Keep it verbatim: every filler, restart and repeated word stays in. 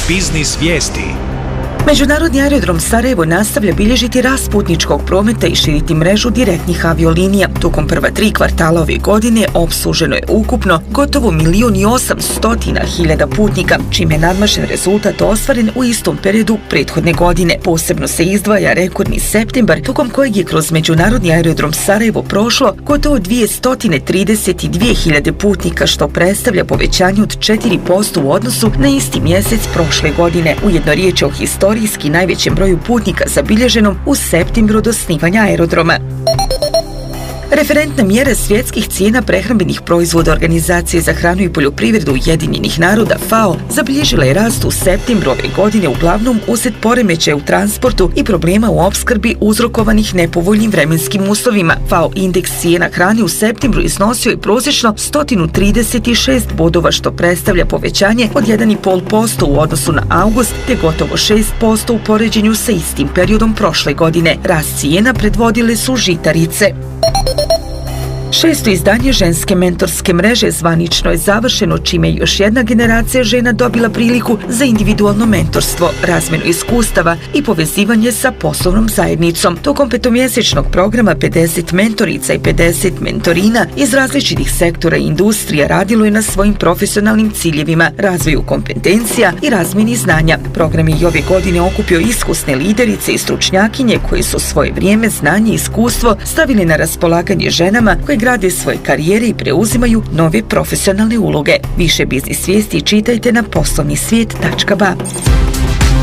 Biznis vijesti. Međunarodni aerodrom Sarajevo nastavlja bilježiti rast putničkog prometa i širiti mrežu direktnih aviolinija. Tokom prva tri kvartala ove godine opsluženo je ukupno gotovo milijun i osamstotina hiljada putnika, čime je nadmašen rezultat ostvaren u istom periodu prethodne godine. Posebno se izdvaja rekordni septembar, tokom kojeg je kroz Međunarodni aerodrom Sarajevo prošlo gotovo dvjesto trideset dvije hiljade putnika, što predstavlja povećanje od četiri posto u odnosu na isti mjesec prošle godine. Ujedno riječ je o historijski najvećem broju putnika zabilježenom u septembru od osnivanja aerodroma. Referentna mjera svjetskih cijena prehrambenih proizvoda Organizacije za hranu i poljoprivredu Ujedinjenih naroda F A O zabilježila je rast u septembru ove godine, uglavnom uslijed poremećaja u transportu i problema u opskrbi uzrokovanih nepovoljnim vremenskim uslovima. F A O indeks cijena hrane u septembru iznosio je prosječno sto trideset šest bodova, što predstavlja povećanje od jedan zarez pet posto u odnosu na avgust, te gotovo šest posto u poređenju sa istim periodom prošle godine. Rast cijena predvodile su žitarice. Šesto izdanje ženske mentorske mreže zvanično je završeno, čime je još jedna generacija žena dobila priliku za individualno mentorstvo, razmjenu iskustava i povezivanje sa poslovnom zajednicom. Tokom petomjesečnog programa pedeset mentorica i pedeset mentorina iz različitih sektora i industrija radilo je na svojim profesionalnim ciljevima, razvoju kompetencija i razmjeni znanja. Program je i ove godine okupio iskusne liderice i stručnjakinje koje su svoje vrijeme, znanje i iskustvo stavili na raspolaganje ženama koje grade svoje karijere i preuzimaju nove profesionalne uloge. Više biznis vijesti čitajte na poslovni svijet tačka ba.